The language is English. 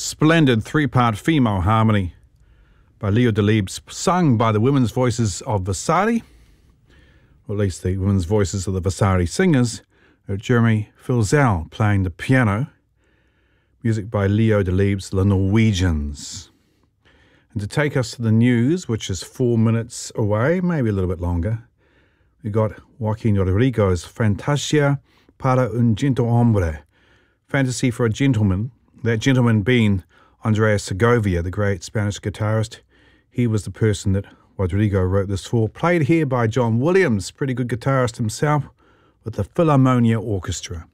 splendid three-part female harmony by Leo Delibes, sung by the women's voices of Vasari, or at least the women's voices of the Vasari singers, Jeremy Filzel playing the piano, music by Leo Delibes, the Norwegians. And to take us to the news, which is 4 minutes away, maybe a little bit longer, we got Joaquin Rodrigo's Fantasia para un Gentle Hombre, Fantasy for a Gentleman, that gentleman being Andres Segovia, the great Spanish guitarist. He was the person that Rodrigo wrote this for. Played here by John Williams, pretty good guitarist himself, with the Philharmonia Orchestra.